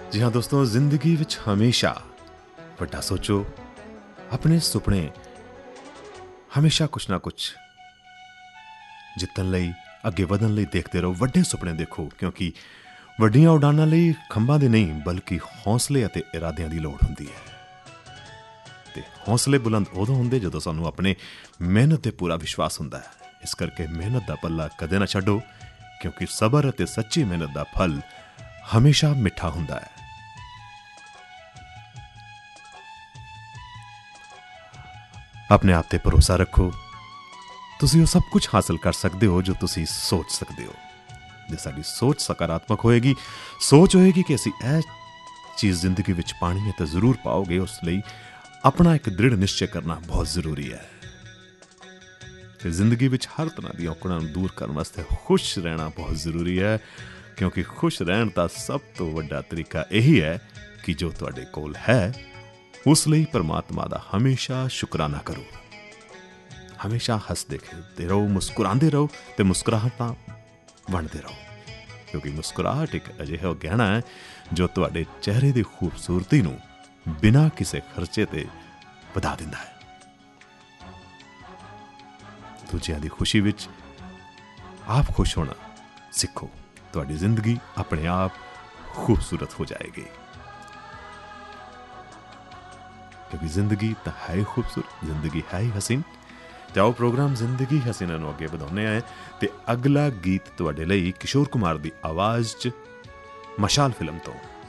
जी हाँ दोस्तों, जिंदगी विच हमेशा ਵੱਡਾ सोचो, अपने सुपने हमेशा कुछ ना कुछ जितन ਲਈ ਅੱਗੇ ਵਧਣ ਲਈ ਦੇਖਦੇ ਰਹੋ। ਵੱਡੇ ਸੁਪਨੇ ਦੇਖੋ, ਕਿਉਂਕਿ ਵੱਡੀਆਂ ਉਡਾਨਾਂ ਲਈ ਖੰਭਾਂ ਦੇ ਨਹੀਂ ਬਲਕਿ ਹੌਸਲੇ ਅਤੇ ਇਰਾਦਿਆਂ ਦੀ ਲੋੜ ਹੁੰਦੀ ਹੈ। ਤੇ ਹੌਸਲੇ ਬੁਲੰਦ ਉਦੋਂ ਹੁੰਦੇ ਜਦੋਂ ਸਾਨੂੰ ਆਪਣੇ ਮਿਹਨਤ ਤੇ ਪੂਰਾ ਵਿਸ਼ਵਾਸ ਹੁੰਦਾ ਹੈ। ਇਸ ਕਰਕੇ ਮਿਹਨਤ ਦਾ ਪੱਲਾ ਕਦੇ ਨਾ ਛੱਡੋ, ਕਿਉਂਕਿ ਸਬਰ ਅਤੇ ਸੱਚੀ ਮਿਹਨਤ ਦਾ ਫਲ ਹਮੇਸ਼ਾ ਮਿੱਠਾ ਹੁੰਦਾ ਹੈ। ਆਪਣੇ ਆਪ ਤੇ ਭਰੋਸਾ ਰੱਖੋ, ਤੁਸੀਂ ਉਹ ਸਭ ਕੁਝ ਹਾਸਲ ਕਰ ਸਕਦੇ ਹੋ ਜੋ ਤੁਸੀਂ ਸੋਚ ਸਕਦੇ ਹੋ। ਜੇ ਸਾਡੀ ਸੋਚ ਸਕਾਰਾਤਮਕ ਹੋਏਗੀ, ਸੋਚ ਹੋਏਗੀ ਕਿ ਅਸੀਂ ਇਹ ਚੀਜ਼ ਜ਼ਿੰਦਗੀ ਵਿੱਚ ਪਾਣੀ ਹੈ ਤਾਂ ਜ਼ਰੂਰ ਪਾਓਗੇ। ਉਸ ਲਈ ਆਪਣਾ ਇੱਕ ਦ੍ਰਿੜ ਨਿਸ਼ਚੈ ਕਰਨਾ ਬਹੁਤ ਜ਼ਰੂਰੀ ਹੈ। ਤੇ ਜ਼ਿੰਦਗੀ ਵਿੱਚ ਹਰ ਤਰ੍ਹਾਂ ਦੀਆਂ ਔਕੜਾਂ ਨੂੰ ਦੂਰ ਕਰਨ ਵਾਸਤੇ ਖੁਸ਼ ਰਹਿਣਾ ਬਹੁਤ ਜ਼ਰੂਰੀ ਹੈ, ਕਿਉਂਕਿ ਖੁਸ਼ ਰਹਿਣ ਦਾ ਸਭ ਤੋਂ ਵੱਡਾ ਤਰੀਕਾ ਇਹੀ ਹੈ ਕਿ ਜੋ ਤੁਹਾਡੇ ਕੋਲ ਹੈ ਉਸ ਲਈ ਪਰਮਾਤਮਾ ਦਾ ਹਮੇਸ਼ਾ ਸ਼ੁਕਰਾਨਾ ਕਰੋ। ਹਮੇਸ਼ਾ ਹੱਸਦੇ ਖੇਡਦੇ ਰਹੋ, ਮੁਸਕਰਾਉਂਦੇ ਰਹੋ ਤੇ ਮੁਸਕਰਾਹਟਾਂ ਵੰਡਦੇ ਰਹੋ, ਕਿਉਂਕਿ ਮੁਸਕਰਾਹਟ ਇੱਕ ਅਜਿਹਾ ਗਹਿਣਾ ਹੈ ਜੋ ਤੁਹਾਡੇ ਚਿਹਰੇ ਦੀ ਖੂਬਸੂਰਤੀ ਨੂੰ ਬਿਨਾਂ ਕਿਸੇ ਖਰਚੇ ਤੇ ਵਧਾ ਦਿੰਦਾ ਹੈ। ਦੂਜਿਆਂ ਦੀ ਖੁਸ਼ੀ ਵਿੱਚ ਆਪ ਖੁਸ਼ ਹੋਣਾ ਸਿੱਖੋ, ਤੁਹਾਡੀ ਜ਼ਿੰਦਗੀ ਆਪਣੇ ਆਪ ਖੂਬਸੂਰਤ ਹੋ ਜਾਏਗੀ। ਕਿਉਂਕਿ ਜ਼ਿੰਦਗੀ ਤਾਂ ਹੈ ਹੀ ਖੂਬਸੂਰਤ, ਜ਼ਿੰਦਗੀ ਹੈ ਹੀ ਹਸੀਨ। ਜਾਓ, ਪ੍ਰੋਗਰਾਮ ਜ਼ਿੰਦਗੀ ਹਸੀਨਾ ਨੂੰ ਅੱਗੇ ਵਧਾਉਂਦੇ ਆਏ ਤੇ ਅਗਲਾ ਗੀਤ ਤੁਹਾਡੇ ਲਈ ਕਿਸ਼ੋਰ ਕੁਮਾਰ ਦੀ ਆਵਾਜ਼ 'ਚ ਮਸ਼ਾਲ ਫਿਲਮ ਤੋਂ।